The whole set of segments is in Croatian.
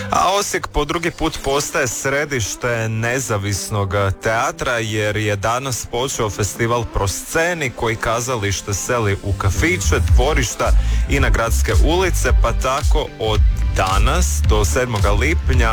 A Osijek po drugi put postaje središte nezavisnog teatra jer je danas počeo festival Prosceni koji kazalište seli u kafiće, dvorišta i na gradske ulice, pa tako od danas do 7. lipnja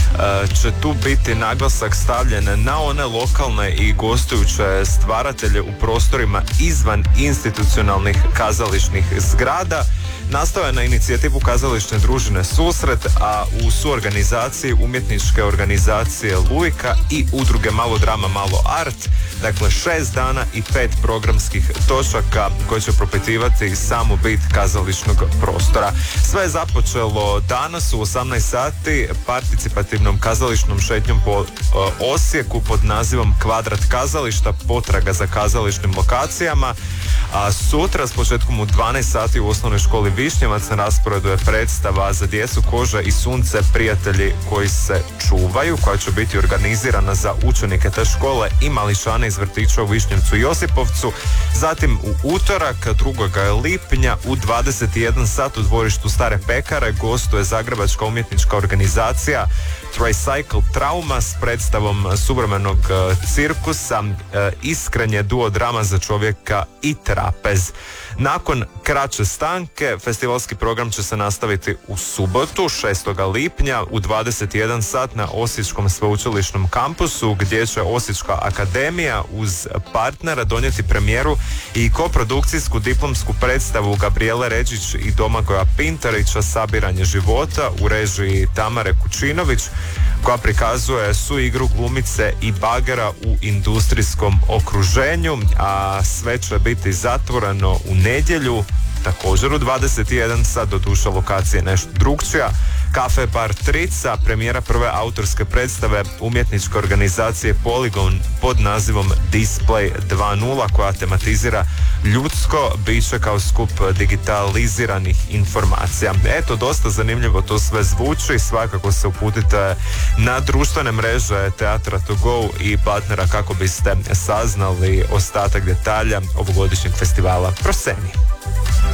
će tu biti naglasak stavljen na one lokalne i gostujuće stvaratelje u prostorima izvan institucionalnih kazališnih zgrada. Nastao je na inicijativu kazališne družine Susret, a u suorganizaciji umjetničke organizacije Lujka i udruge Malo drama, malo art. Dakle, 6 dana i 5 programskih točaka koje će propitivati samu bit kazališnog prostora. Sve je započelo danas u 18 sati participativnom kazališnom šetnjom po Osijeku pod nazivom Kvadrat kazališta, potraga za kazališnim lokacijama. A sutra s početkom u 12 sati u osnovnoj školi Višnjevac na rasporedu je predstava za djecu Koža i sunce, prijatelji koji se čuvaju, koja će biti organizirana za učenike te škole i mališane iz vrtića u Višnjevcu i Josipovcu. Zatim u utorak 2. lipnja u 21 sat u dvorištu Stare Pekare gostuje zagrebačka umjetnička organizacija Tricycle Trauma s predstavom suvremenog cirkusa Iskrenje duo drama za čovjeka i trapez. Nakon kraće stanke festivalski program će se nastaviti u subotu 6. lipnja u 21 sat na Osječkom sveučilišnom kampusu gdje će Osječka akademija uz partnera donijeti premijeru i koprodukcijsku diplomsku predstavu Gabrijele Ređić i Domagoja Pintarića Sabiranje života u režiji Tamare Kučinović, koja prikazuje suigru glumice i bagera u industrijskom okruženju, a sve će biti zatvoreno u nedjelju, također u 21 sat, doduše lokacije nešto drugčija. Kafe Bar Trica, premijera prve autorske predstave umjetničke organizacije Poligon pod nazivom Display 2.0 koja tematizira ljudsko biće kao skup digitaliziranih informacija. Eto, dosta zanimljivo to sve zvuči, svakako se uputite na društvene mreže Teatra to go i partnera kako biste saznali ostatak detalja ovogodišnjeg festivala Prosceni.